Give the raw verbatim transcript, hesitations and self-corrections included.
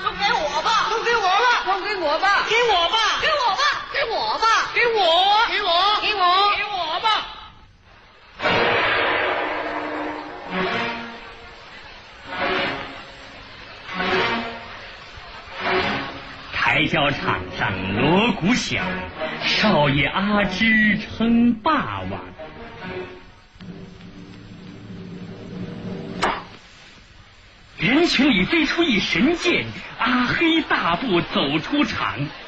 都给我吧， 都给我吧， 都给我吧， 给我吧， 给我吧，给我吧， 给我， 给我， 给我， 给我吧。 抬轿场上锣鼓响，少爷阿芝称霸王。人群里飞出一神剑，阿黑大步走出场。